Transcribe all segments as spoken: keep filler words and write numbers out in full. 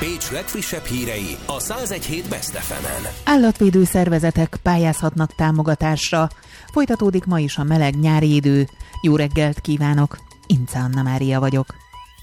Pécs legfrissebb hírei a száz egy hét Best ef emen. Állatvédő szervezetek pályázhatnak támogatásra. Folytatódik ma is a meleg nyári idő. Jó reggelt kívánok! Ince Anna Mária vagyok.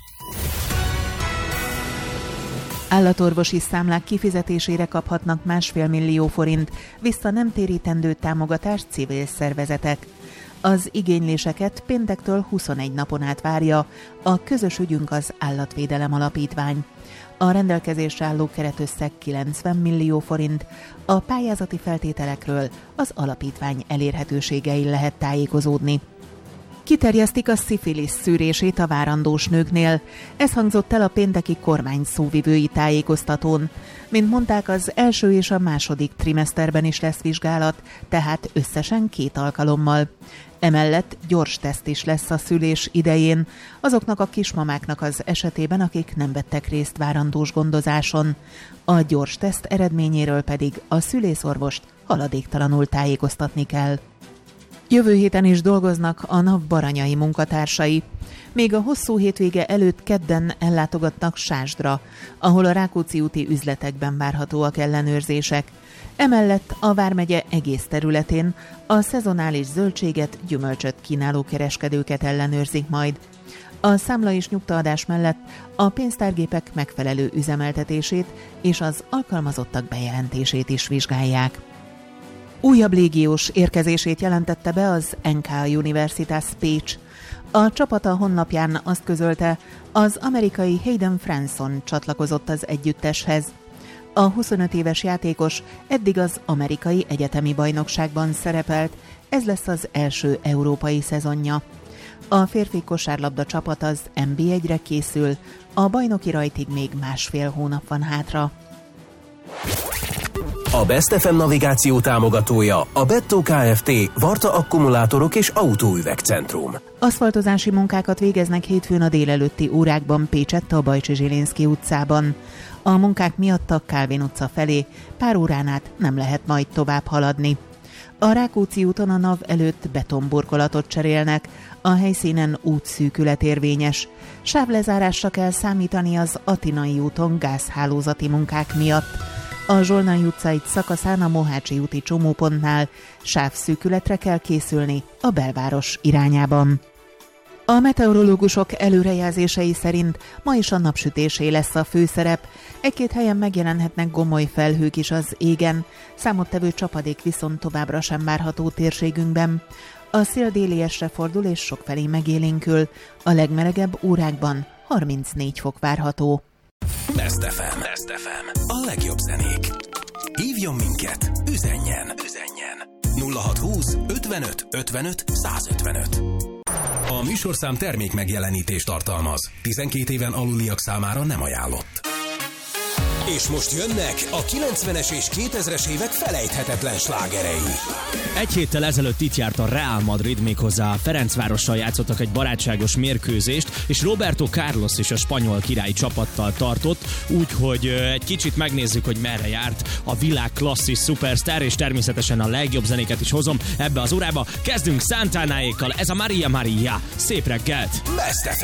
Állatorvosi számlák kifizetésére kaphatnak másfél millió forint vissza nem térítendő támogatást civil szervezetek. Az igényléseket péntektől huszonegy napon át várja a Közös ügyünk az Állatvédelem Alapítvány. A rendelkezésre álló keretösszeg kilencven millió forint, a pályázati feltételekről az alapítvány elérhetőségein lehet tájékozódni. Kiterjesztik a szifilisz szűrését a várandós nőknél. Ez hangzott el a pénteki kormány szóvivői tájékoztatón. Mint mondták, az első és a második trimeszterben is lesz vizsgálat, tehát összesen két alkalommal. Emellett gyors teszt is lesz a szülés idején, azoknak a kismamáknak az esetében, akik nem vettek részt várandós gondozáson. A gyors teszt eredményéről pedig a szülészorvost haladéktalanul tájékoztatni kell. Jövő héten is dolgoznak a NAV baranyai munkatársai. Még a hosszú hétvége előtt kedden ellátogatnak Sásdra, ahol a Rákóczi úti üzletekben várhatóak ellenőrzések. Emellett a vármegye egész területén a szezonális zöldséget, gyümölcsöt kínáló kereskedőket ellenőrzik majd. A számla és nyugtaadás mellett a pénztárgépek megfelelő üzemeltetését és az alkalmazottak bejelentését is vizsgálják. Újabb légiós érkezését jelentette be az en ká Universitas Pécs. A csapat a honlapján azt közölte, az amerikai Hayden Franson csatlakozott az együtteshez. A huszonöt éves játékos eddig az amerikai egyetemi bajnokságban szerepelt, ez lesz az első európai szezonja. A férfi kosárlabda csapat az en bé egyre készül, a bajnoki rajtig még másfél hónap van hátra. A Best ef em navigáció támogatója a Bettó Kft. Varta akkumulátorok és autóüvegcentrum. Aszfaltozási munkákat végeznek hétfőn a délelőtti órákban Pécsett a Bajcsi Zsilinszky utcában. A munkák miatt a Kálvin utca felé pár órán át nem lehet majd tovább haladni. A Rákóczi úton a NAV előtt betonburkolatot cserélnek, a helyszínen útszűkület érvényes. Sávlezárásra kell számítani az Atinai úton gázhálózati munkák miatt. A Zsolnai utca egy szakaszán a Mohácsi úti csomópontnál sávszűkületre kell készülni a belváros irányában. A meteorológusok előrejelzései szerint ma is a napsütésé lesz a főszerep. Egy-két helyen megjelenhetnek gomoly felhők is az égen, számottevő csapadék viszont továbbra sem várható térségünkben. A szél déliesre fordul és sokfelé megélénkül, a legmelegebb órákban harmincnégy fok várható. Best ef em. Best ef em. A legjobb zenék. Hívjon minket, üzenjen, üzenjen. nulla hat húsz ötvenöt ötvenöt százötvenöt. A műsorszám termék megjelenítést tartalmaz. tizenkét éven aluliak számára nem ajánlott. És most jönnek a kilencvenes és kétezres évek felejthetetlen slágerei. Egy héttel ezelőtt itt járt a Real Madrid, méghozzá a Ferencvárossal játszottak egy barátságos mérkőzést, és Roberto Carlos is a spanyol királyi csapattal tartott, úgyhogy egy kicsit megnézzük, hogy merre járt a világ klasszis szupersztár, és természetesen a legjobb zenéket is hozom ebbe az órába. Kezdünk Santanáékkal, ez a Maria Maria. Szép reggelt! Best ef em.